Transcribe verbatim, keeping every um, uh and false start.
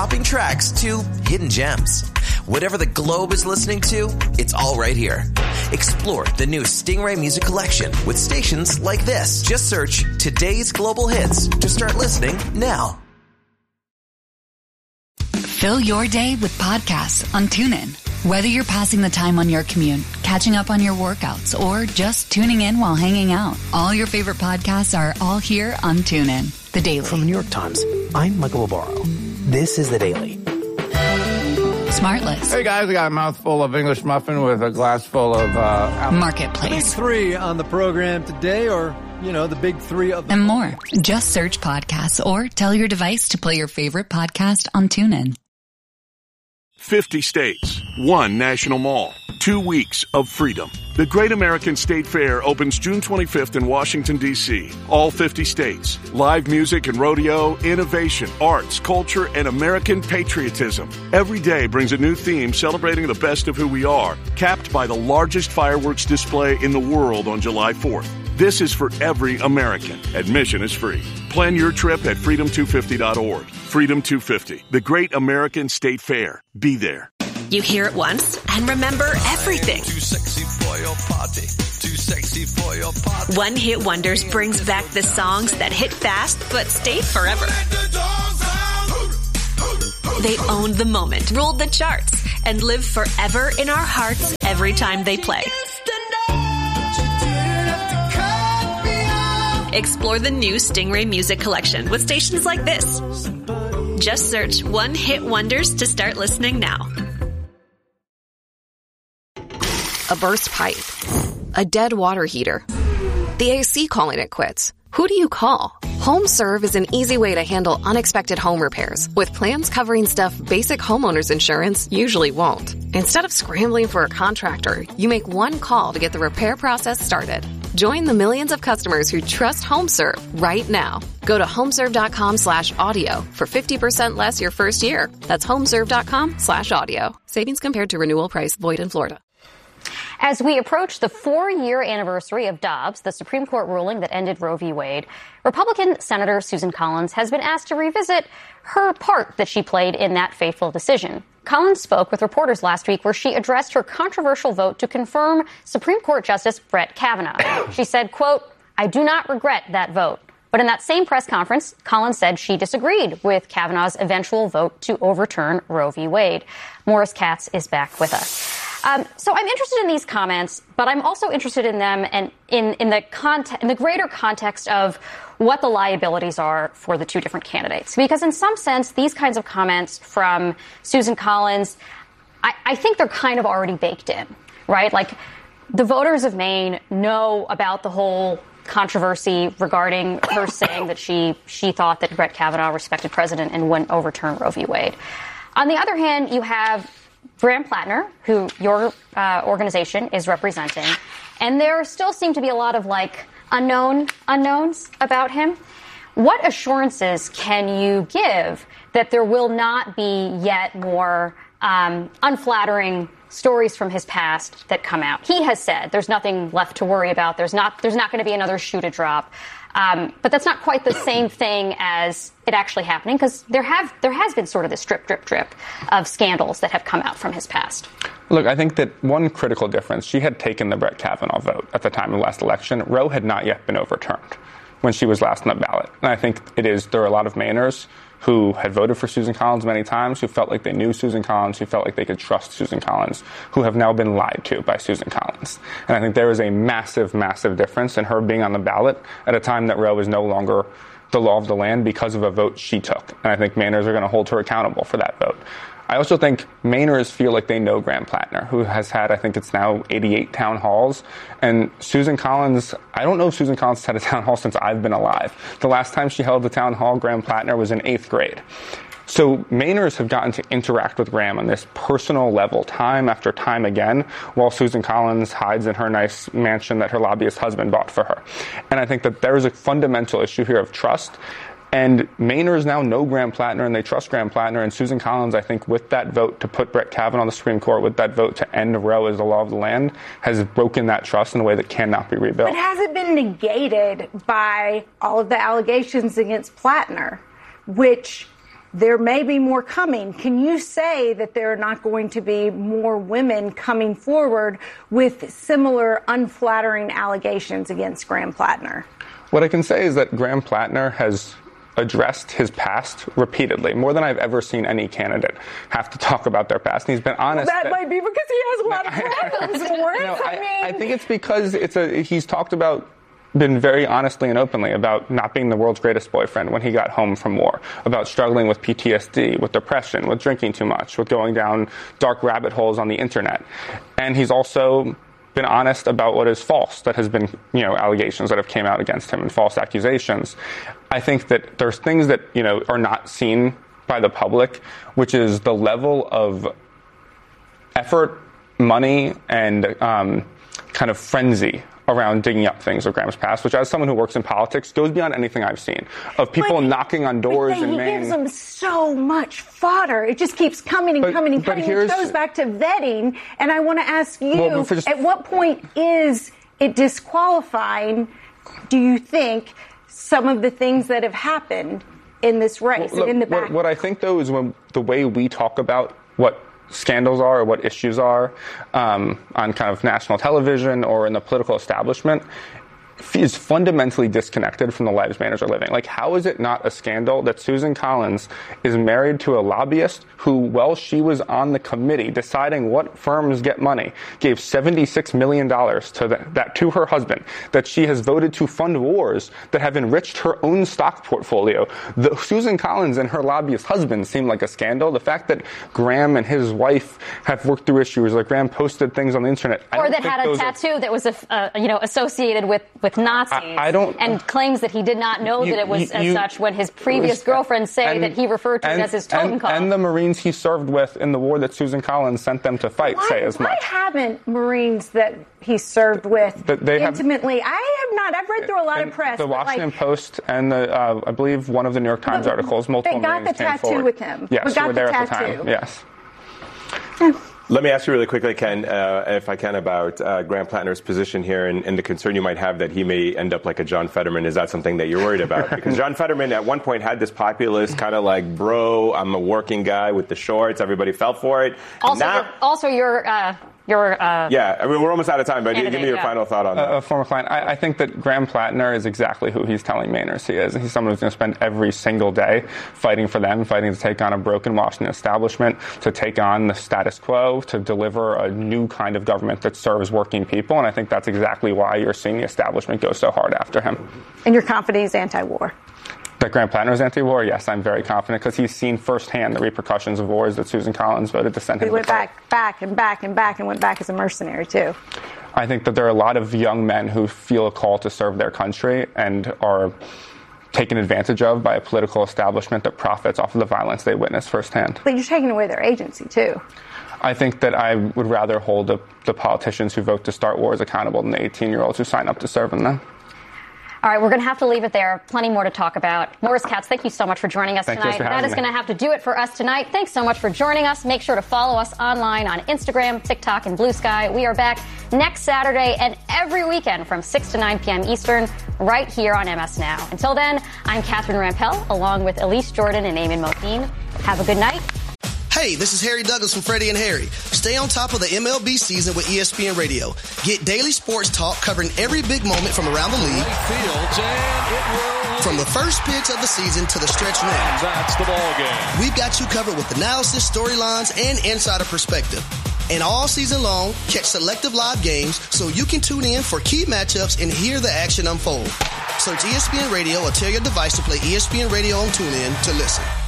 topping tracks to hidden gems. Whatever the globe is listening to, it's all right here. Explore the new Stingray Music Collection with stations like this. Just search Today's Global Hits to start listening now. Fill your day with podcasts on TuneIn. Whether you're passing the time on your commute, catching up on your workouts, or just tuning in while hanging out, all your favorite podcasts are all here on TuneIn. The Daily. From the New York Times, I'm Michael Barbaro. This is The Daily. Smartless. Hey guys, we got a mouthful of English muffin with a glass full of uh, Marketplace. The big three on the program today, or, you know, the big three of the and more. Just search podcasts or tell your device to play your favorite podcast on TuneIn. fifty states, one national mall, two weeks of freedom. The Great American State Fair opens June twenty-fifth in Washington, D C All fifty states. Live music and rodeo, innovation, arts, culture, and American patriotism. Every day brings a new theme celebrating the best of who we are, capped by the largest fireworks display in the world on July fourth. This is for every American. Admission is free. Plan your trip at freedom two fifty dot org. Freedom two fifty, the Great American State Fair. Be there. You hear it once and remember everything. Too sexy for your party. Too sexy for your party. One Hit Wonders brings back the songs that hit fast but stay forever. They owned the moment, ruled the charts, and live forever in our hearts every time they play. Explore the new Stingray Music Collection with stations like this. Just search One Hit Wonders to start listening now. A burst pipe. A dead water heater. The A C calling it quits. Who do you call? HomeServe is an easy way to handle unexpected home repairs with plans covering stuff basic homeowners insurance usually won't. Instead of scrambling for a contractor, you make one call to get the repair process started. Join the millions of customers who trust HomeServe right now. Go to homeserve.com slash audio for fifty percent less your first year. That's homeserve.com slash audio. Savings compared to renewal price void in Florida. As we approach the four-year anniversary of Dobbs, the Supreme Court ruling that ended Roe v. Wade, Republican Senator Susan Collins has been asked to revisit her part that she played in that fateful decision. Collins spoke with reporters last week where she addressed her controversial vote to confirm Supreme Court Justice Brett Kavanaugh. She said, quote, "I do not regret that vote." But in that same press conference, Collins said she disagreed with Kavanaugh's eventual vote to overturn Roe v. Wade. Morris Katz is back with us. Um, so I'm interested in these comments, but I'm also interested in them and in, in the context, in the greater context of what the liabilities are for the two different candidates. Because in some sense, these kinds of comments from Susan Collins, I, I think they're kind of already baked in, right? Like the voters of Maine know about the whole controversy regarding her saying that she she thought that Brett Kavanaugh respected precedent and wouldn't overturn Roe v. Wade. On the other hand, you have Graham Plattner, who your uh, organization is representing, and there still seem to be a lot of like unknown unknowns about him. What assurances can you give that there will not be yet more um, unflattering stories from his past that come out? He has said there's nothing left to worry about. There's not there's not going to be another shoe to drop. Um, but that's not quite the same thing as it actually happening, because there have there has been sort of this drip, drip, drip of scandals that have come out from his past. Look, I think that one critical difference, she had taken the Brett Kavanaugh vote at the time of the last election. Roe had not yet been overturned when she was last on the ballot. And I think it is, there are a lot of Mainers who had voted for Susan Collins many times, who felt like they knew Susan Collins, who felt like they could trust Susan Collins, who have now been lied to by Susan Collins. And I think there is a massive, massive difference in her being on the ballot at a time that Roe is no longer the law of the land because of a vote she took. And I think Mainers are going to hold her accountable for that vote. I also think Mainers feel like they know Graham Plattner, who has had, I think it's now eighty-eight town halls. And Susan Collins, I don't know if Susan Collins has had a town hall since I've been alive. The last time she held the town hall, Graham Plattner, was in eighth grade. So Mainers have gotten to interact with Graham on this personal level time after time again, while Susan Collins hides in her nice mansion that her lobbyist husband bought for her. And I think that there is a fundamental issue here of trust. And Mainers now know Graham Plattner and they trust Graham Plattner. And Susan Collins, I think, with that vote to put Brett Kavanaugh on the Supreme Court, with that vote to end Roe as the law of the land, has broken that trust in a way that cannot be rebuilt. But has it been negated by all of the allegations against Plattner, which there may be more coming. Can you say that there are not going to be more women coming forward with similar unflattering allegations against Graham Plattner? What I can say is that Graham Plattner has addressed his past repeatedly, more than I've ever seen any candidate have to talk about their past. And he's been honest. Well, that, that might be because he has a lot of problems, Morris. No, I, I, mean, I think it's because it's a he's talked about been very honestly and openly about not being the world's greatest boyfriend when he got home from war, about struggling with P T S D, with depression, with drinking too much, with going down dark rabbit holes on the internet. And he's also been honest about what is false, that has been, you know, allegations that have came out against him and false accusations. I think that there's things that, you know, are not seen by the public, which is the level of effort, money, and um, kind of frenzy around digging up things of Graham's past, which as someone who works in politics goes beyond anything I've seen, of people but, knocking on doors in Maine. He gives them so much fodder. It just keeps coming and but, coming and coming. It goes back to vetting. And I want to ask you, well, just, at what point is it disqualifying, do you think, some of the things that have happened in this race, well, look, in the back? What, what I think, though, is when the way we talk about what scandals are or what issues are um, on kind of national television or in the political establishment is fundamentally disconnected from the lives Mainers are living. Like, how is it not a scandal that Susan Collins is married to a lobbyist who, while she was on the committee deciding what firms get money, gave seventy-six million dollars to the, that to her husband, that she has voted to fund wars that have enriched her own stock portfolio? The, Susan Collins and her lobbyist husband seem like a scandal. The fact that Graham and his wife have worked through issues, like Graham posted things on the internet, I or don't that think had a those tattoo are, that was, uh, you know, associated with with Nazis, I, I don't, and claims that he did not know you, that it was you, as you, such when his previous girlfriends say and, that he referred to and, it as his totem and, call. And the Marines he served with in the war that Susan Collins sent them to fight why, say as why much. Why haven't Marines that he served with they intimately? Have, I have not. I've read through a lot of press. The Washington like, Post and the, uh, I believe one of the New York Times articles, multiple they got Marines the came tattoo forward. with him. Yes, we got were the there tattoo. at the time. Yes. Yeah. Let me ask you really quickly, Ken, uh, if I can, about uh, Graham Plattner's position here and, and the concern you might have that he may end up like a John Fetterman. Is that something that you're worried about? Because John Fetterman at one point had this populist kind of like, bro, I'm a working guy with the shorts. Everybody fell for it. Also, now, your, also your uh, your. Uh, yeah, I mean, we're almost out of time, but give me your yeah. final thought on that. A, a former client. I, I think that Graham Plattner is exactly who he's telling Mainers he is. He's someone who's going to spend every single day fighting for them, fighting to take on a broken Washington establishment, to take on the status quo, to deliver a new kind of government that serves working people. And I think that's exactly why you're seeing the establishment go so hard after him. And you're confident he's anti-war? That Graham Plattner is anti-war? Yes, I'm very confident because he's seen firsthand the repercussions of wars that Susan Collins voted to send him. He went to back, back, and back, and back, and went back as a mercenary, too. I think that there are a lot of young men who feel a call to serve their country and are taken advantage of by a political establishment that profits off of the violence they witness firsthand. But you're taking away their agency, too. I think that I would rather hold the, the politicians who vote to start wars accountable than the eighteen-year-olds who sign up to serve in them. All right, we're going to have to leave it there. Plenty more to talk about. Morris Katz, thank you so much for joining us Thank tonight. That is going to have to do it for us tonight. Thanks so much for joining us. Make sure to follow us online on Instagram, TikTok, and Blue Sky. We are back next Saturday and every weekend from six to nine p.m. Eastern right here on M S Now. Until then, I'm Catherine Rampell along with Elise Jordan and Eamon Moheen. Have a good night. Hey, this is Harry Douglas from Freddie and Harry. Stay on top of the M L B season with E S P N Radio. Get daily sports talk covering every big moment from around the league. From the first pitch of the season to the stretch run. That's the ball game. We've got you covered with analysis, storylines, and insider perspective. And all season long, catch selective live games so you can tune in for key matchups and hear the action unfold. Search E S P N Radio or tell your device to play E S P N Radio on TuneIn to listen.